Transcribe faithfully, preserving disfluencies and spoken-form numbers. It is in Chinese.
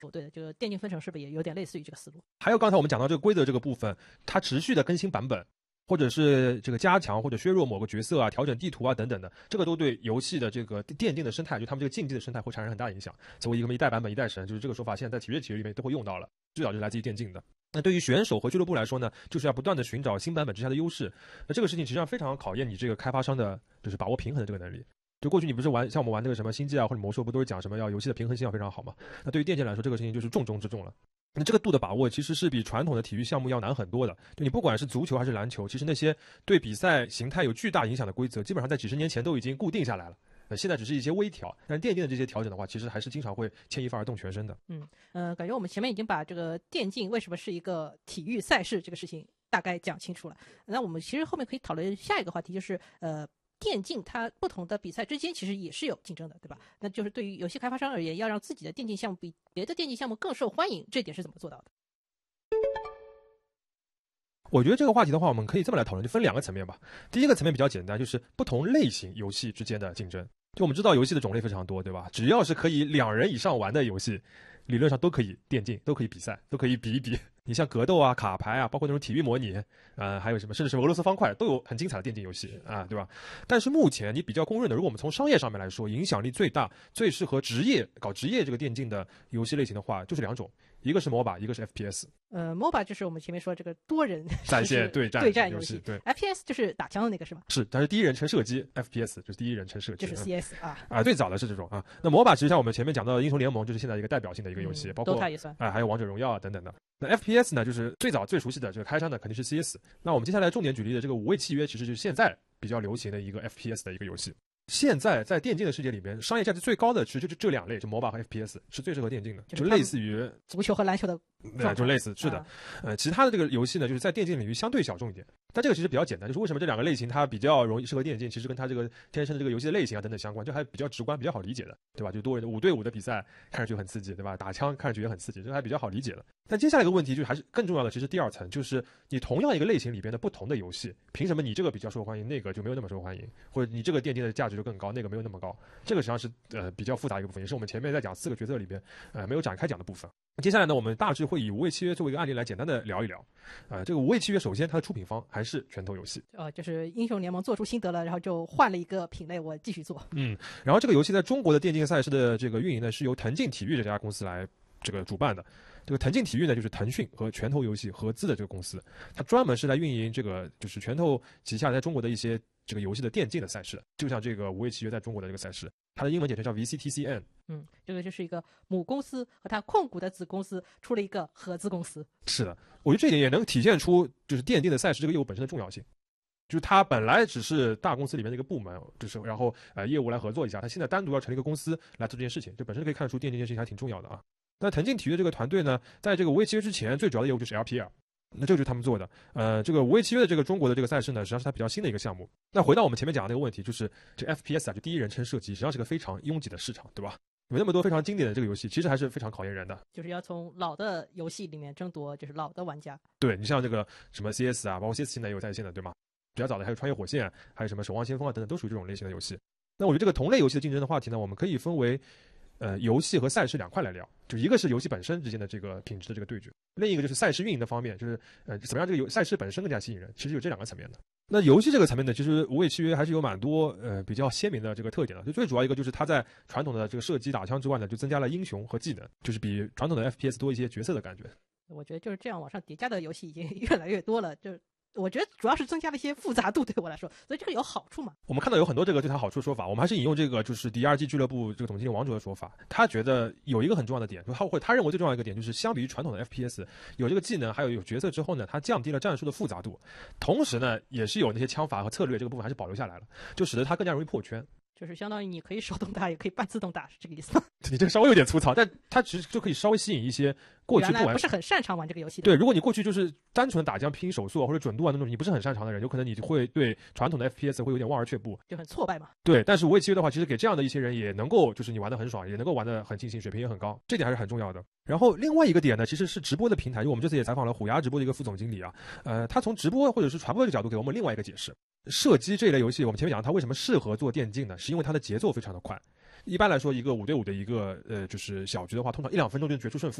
对的，这个电竞分成是不是也有点类似于这个思路？ 还有刚才我们讲到这个规则这个部分，它持续的更新版本，或者是这个加强或者削弱某个角色啊、调整地图啊等等的，这个都对游戏的这个电竞的生态，就他们这个竞技的生态会产生很大影响。所谓一个一代版本一代神，就是这个说法，现在在体育体育里面都会用到了，最早就是来自于电竞的。那对于选手和俱乐部来说呢，就是要不断的寻找新版本之下的优势。那这个事情实际上非常考验你这个开发商的，就是把握平衡的这个能力。就过去你不是玩像我们玩那个什么星际啊或者魔兽，不都是讲什么要游戏的平衡性要非常好嘛？那对于电竞来说，这个事情就是重中之重了。那这个度的把握其实是比传统的体育项目要难很多的。就你不管是足球还是篮球，其实那些对比赛形态有巨大影响的规则，基本上在几十年前都已经固定下来了。呃，现在只是一些微调，但是电竞的这些调整的话，其实还是经常会牵一发而动全身的。 嗯呃，感觉我们前面已经把这个电竞为什么是一个体育赛事这个事情大概讲清楚了。那我们其实后面可以讨论下一个话题，就是呃。电竞它不同的比赛之间其实也是有竞争的，对吧？那就是对于游戏开发商而言，要让自己的电竞项目比别的电竞项目更受欢迎，这点是怎么做到的？ 我觉得这个话题的话，我们可以这么来讨论，就分两个层面吧。第一个层面比较简单，就是不同类型游戏之间的竞争。就我们知道游戏的种类非常多，对吧？只要是可以两人以上玩的游戏，理论上都可以电竞，都可以比赛，都可以比一比。你像格斗啊、卡牌啊，包括那种体育模拟，呃，还有什么，甚至是俄罗斯方块，都有很精彩的电竞游戏啊，对吧？但是目前你比较公认的，如果我们从商业上面来说，影响力最大、最适合职业搞职业这个电竞的游戏类型的话，就是两种，一个是 M O B A， 一个是 F P S。 呃 ，M O B A 就是我们前面说这个多人在线对战对战游戏，对 ，F P S 就是打枪的那个是吗？ 是，但是第一人称射击 F P S 就是第一人称射击， 就是 C S 啊啊，最早的是这种啊。那 M O B A 其实像我们前面讲到的英雄联盟，就是现在一个代表性的一个游戏， 嗯、 包括 Dota 也算， 啊、呃，还有王者荣耀啊等等的。那 F P S 呢，就是最早最熟悉的这个开山的肯定是 C S。那我们接下来重点举例的这个无畏契约，其实就是现在比较流行的一个 F P S 的一个游戏。现在在电竞的世界里面，商业价值最高的其实就是这两类，就 M O B A 和 F P S 是最适合电竞的，就类似于足球和篮球的， 对，就类似是的。啊、呃，其他的这个游戏呢，就是在电竞领域相对小众一点。但这个其实比较简单，就是为什么这两个类型它比较容易适合电竞，其实跟它这个天生的这个游戏的类型啊等等相关，就还比较直观，比较好理解的，对吧？就多人的五对五的比赛，看上去很刺激，对吧？打枪看上去也很刺激，这还比较好理解的。但接下来一个问题就是还是更重要的，其实第二层就是你同样一个类型里边的不同的游戏，凭什么你这个比较受欢迎，那个就没有那么受欢迎，或者你这个电竞的价值就更高，那个没有那么高？这个实际上是呃比较复杂一个部分，也是我们前面在讲四个角色里边呃没有展开讲的部分。接下来呢，我们大致会以无畏契约作为一个案例来简单的聊一聊。呃，这个无畏契约首先它的出品方还是拳头游戏。 呃，就是英雄联盟做出心得了，然后就换了一个品类，我继续做。 嗯，然后这个游戏在中国的电竞赛事的这个运营呢，是由腾劲体育这家公司来这个主办的。这个腾劲体育呢，就是腾讯和拳头游戏合资的这个公司，它专门是来运营这个就是拳头旗下在中国的一些这个游戏的电竞的赛事的，就像这个无畏契约在中国的这个赛事，它的英文简称叫 V C T C N。 嗯，这个就是一个母公司和它控股的子公司出了一个合资公司。 是的，我觉得这一点也能体现出就是电竞的赛事这个业务本身的重要性。就是它本来只是大公司里面的一个部门，就是然后呃业务来合作一下，它现在单独要成立一个公司来做这件事情，这本身可以看出电竞这件事情还挺重要的啊。那腾劲体育这个团队呢，在这个无畏契约之前，最主要的业务就是 L P L， 那这个就是他们做的。呃，这个无畏契约的这个中国的这个赛事呢，实际上是它比较新的一个项目。那回到我们前面讲的那个问题，就是这 F P S 啊，就第一人称射击，实际上是个非常拥挤的市场，对吧？有那么多非常经典的这个游戏，其实还是非常考验人的， 就是要从老的游戏里面争夺，就是老的玩家。 对，你像这个什么 C S 啊，包括 C S 现在也有在线的，对吗？比较早的还有穿越火线，还有什么守望先锋啊等等，都属于这种类型的游戏。那我觉得这个同类游戏的竞争的话题呢，我们可以分为呃游戏和赛事两块来聊，就一个是游戏本身之间的这个品质的这个对决，另一个就是赛事运营的方面，就是呃怎么让这个游赛事本身更加吸引人，其实有这两个层面的。那游戏这个层面呢，其实无畏契约还是有蛮多呃比较鲜明的这个特点的，就最主要一个就是它在传统的这个射击打枪之外呢，就增加了英雄和技能，就是比传统的 F P S 多一些角色的感觉。 我觉得就是这样往上叠加的游戏已经越来越多了，就我觉得主要是增加了一些复杂度，对我来说，所以这个有好处嘛。 我们看到有很多这个对它好处的说法，我们还是引用这个就是 D R G 俱乐部这个总经理王卓的说法，他觉得有一个很重要的点，就他会他认为最重要的一个点就是相比于传统的 F P S， 有这个技能还有有角色之后呢，它降低了战术的复杂度，同时呢也是有那些枪法和策略这个部分还是保留下来了，就使得它更加容易破圈。 就是相当于你可以手动打，也可以半自动打，是这个意思吗？ 你这个稍微有点粗糙，但它其实就可以稍微吸引一些过去不玩原来不是很擅长玩这个游戏的。 对，如果你过去就是单纯打将拼手速或者准度啊那种你不是很擅长的人，有可能你会对传统的 F P S 会有点望而却步， 就很挫败嘛。 对，但是无畏契约的话，其实给这样的一些人也能够就是你玩得很爽，也能够玩得很尽兴，水平也很高，这点还是很重要的。然后另外一个点呢，其实是直播的平台，因为我们这次也采访了虎牙直播的一个副总经理啊，呃，他从直播或者是传播这个角度给我们另外一个解释。射击这一类游戏，我们前面讲它为什么适合做电竞呢？是因为它的节奏非常的快。 一般来说，一个五对五的一个呃就是小局的话，通常一两分钟就能决出胜负。